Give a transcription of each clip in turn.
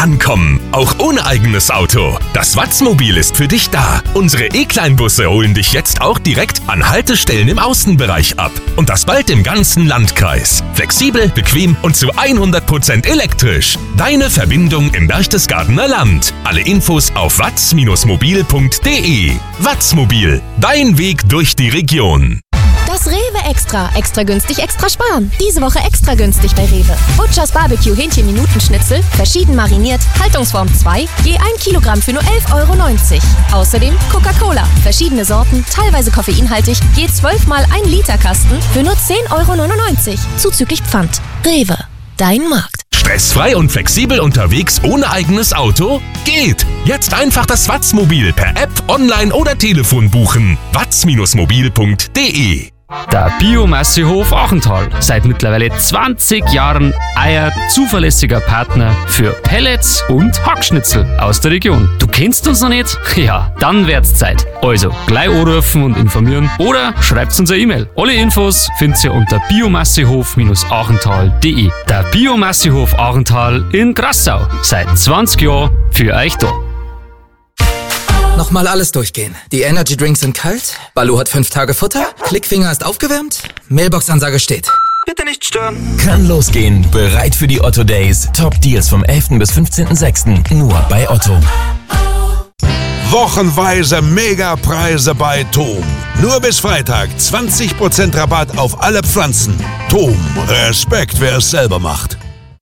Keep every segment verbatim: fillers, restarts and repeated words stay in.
ankommen, auch ohne eigenes Auto. Das Watzmobil ist für dich da. Unsere E-Kleinbusse holen dich jetzt auch direkt an Haltestellen im Außenbereich ab. Und das bald im ganzen Landkreis. Flexibel, bequem und zu hundert Prozent elektrisch. Deine Verbindung im Berchtesgadener Land. Alle Infos auf watz mobil punkt de. Watzmobil, dein Weg durch die Region. Das Rewe Extra. Extra günstig, extra sparen. Diese Woche extra günstig bei Rewe. Butchers Barbecue Hähnchen-Minutenschnitzel, verschieden mariniert, Haltungsform zwei, je ein Kilogramm für nur elf Euro neunzig. Außerdem Coca-Cola, verschiedene Sorten, teilweise koffeinhaltig, je zwölf mal ein Liter Kasten für nur zehn Euro neunundneunzig. Zuzüglich Pfand. Rewe, dein Markt. Stressfrei und flexibel unterwegs ohne eigenes Auto? Geht! Jetzt einfach das Watzmobil per App, online oder Telefon buchen. watz mobil punkt de. Der Biomassehof Achental. Seit mittlerweile zwanzig Jahren euer zuverlässiger Partner für Pellets und Hackschnitzel aus der Region. Du kennst uns noch nicht? Ja, dann wird's Zeit. Also, gleich anrufen und informieren oder schreibt uns eine E-Mail. Alle Infos findet ihr unter biomassehof achental punkt de. Der Biomassehof Achental in Grassau. Seit zwanzig Jahren für euch da. Nochmal alles durchgehen. Die Energy Drinks sind kalt, Baloo hat fünf Tage Futter, Klickfinger ist aufgewärmt, Mailbox-Ansage steht. Bitte nicht stören. Kann losgehen. Bereit für die Otto Days. Top Deals vom elften bis fünfzehnten sechsten Nur bei Otto. Wochenweise Megapreise bei Tom. Nur bis Freitag zwanzig Prozent Rabatt auf alle Pflanzen. Tom, Respekt, wer es selber macht.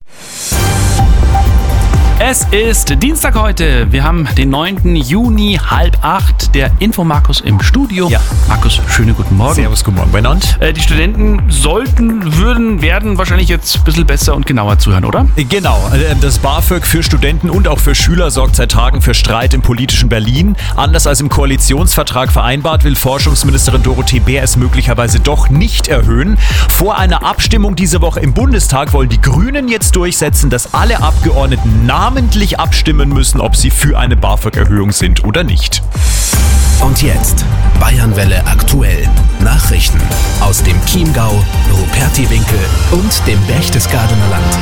Es ist Dienstag heute. Wir haben den neunten Juni, halb acht. Der Info-Markus im Studio. Ja. Markus, schönen guten Morgen. Servus, guten Morgen, Benant. Äh, die Studenten sollten, würden, werden wahrscheinlich jetzt ein bisschen besser und genauer zuhören, oder? Genau. Das BAföG für Studenten und auch für Schüler sorgt seit Tagen für Streit im politischen Berlin. Anders als im Koalitionsvertrag vereinbart, will Forschungsministerin Dorothee Bär es möglicherweise doch nicht erhöhen. Vor einer Abstimmung diese Woche im Bundestag wollen die Grünen jetzt durchsetzen, dass alle Abgeordneten namentlich abstimmen müssen, ob sie für eine BAföG-Erhöhung sind oder nicht. Und jetzt Bayernwelle aktuell. Nachrichten aus dem Chiemgau, Rupertiwinkel und dem Berchtesgadener Land.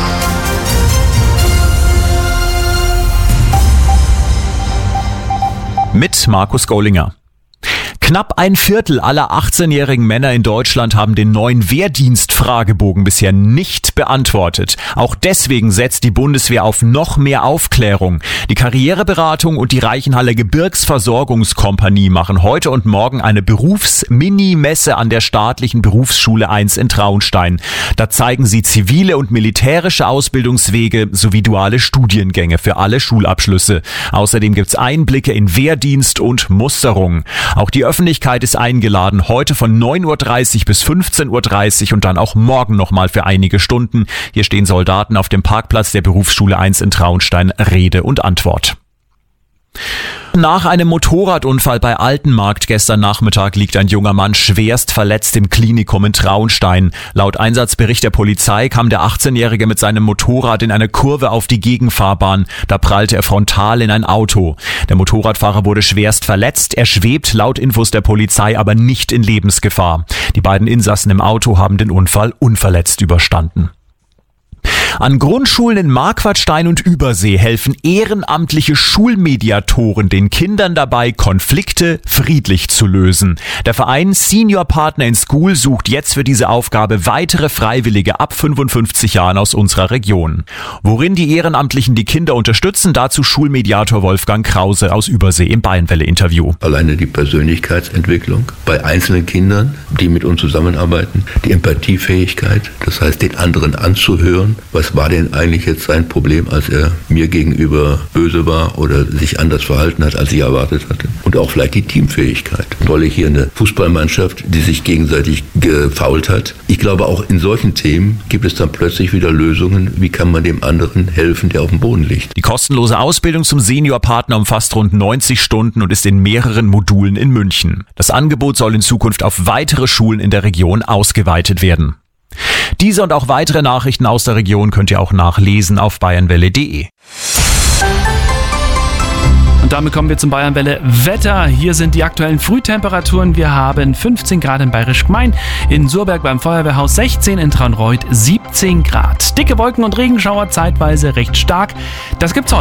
Mit Markus Gollinger. Knapp ein Viertel aller achtzehnjährigen Männer in Deutschland haben den neuen Wehrdienst-Fragebogen bisher nicht beantwortet. Auch deswegen setzt die Bundeswehr auf noch mehr Aufklärung. Die Karriereberatung und die Reichenhaller Gebirgsversorgungskompanie machen heute und morgen eine Berufs-Mini-Messe an der staatlichen Berufsschule eins in Traunstein. Da zeigen sie zivile und militärische Ausbildungswege sowie duale Studiengänge für alle Schulabschlüsse. Außerdem gibt's Einblicke in Wehrdienst und Musterung. Auch die Öffentlichkeit ist eingeladen, heute von neun Uhr dreißig bis fünfzehn Uhr dreißig und dann auch morgen nochmal für einige Stunden. Hier stehen Soldaten auf dem Parkplatz der Berufsschule eins in Traunstein Rede und Antwort. Nach einem Motorradunfall bei Altenmarkt gestern Nachmittag liegt ein junger Mann schwerst verletzt im Klinikum in Traunstein. Laut Einsatzbericht der Polizei kam der achtzehnjährige mit seinem Motorrad in eine Kurve auf die Gegenfahrbahn. Da prallte er frontal in ein Auto. Der Motorradfahrer wurde schwerst verletzt. Er schwebt laut Infos der Polizei aber nicht in Lebensgefahr. Die beiden Insassen im Auto haben den Unfall unverletzt überstanden. An Grundschulen in Marquardstein und Übersee helfen ehrenamtliche Schulmediatoren den Kindern dabei, Konflikte friedlich zu lösen. Der Verein Senior Partner in School sucht jetzt für diese Aufgabe weitere Freiwillige ab fünfundfünfzig Jahren aus unserer Region. Worin die Ehrenamtlichen die Kinder unterstützen, dazu Schulmediator Wolfgang Krause aus Übersee im Bayernwelle-Interview. Alleine die Persönlichkeitsentwicklung bei einzelnen Kindern, die mit uns zusammenarbeiten, die Empathiefähigkeit, das heißt den anderen anzuhören, was war denn eigentlich jetzt sein Problem, als er mir gegenüber böse war oder sich anders verhalten hat, als ich erwartet hatte. Und auch vielleicht die Teamfähigkeit. Tolle hier eine Fußballmannschaft, die sich gegenseitig gefoult hat. Ich glaube, auch in solchen Themen gibt es dann plötzlich wieder Lösungen. Wie kann man dem anderen helfen, der auf dem Boden liegt? Die kostenlose Ausbildung zum Seniorpartner umfasst rund neunzig Stunden und ist in mehreren Modulen in München. Das Angebot soll in Zukunft auf weitere Schulen in der Region ausgeweitet werden. Diese und auch weitere Nachrichten aus der Region könnt ihr auch nachlesen auf bayernwelle punkt de. Und damit kommen wir zum Bayernwelle Wetter. Hier sind die aktuellen Frühtemperaturen. Wir haben fünfzehn Grad in Bayerisch Gmein, in Surberg beim Feuerwehrhaus sechzehn, in Traunreut siebzehn Grad. Dicke Wolken und Regenschauer, zeitweise recht stark. Das gibt's heute.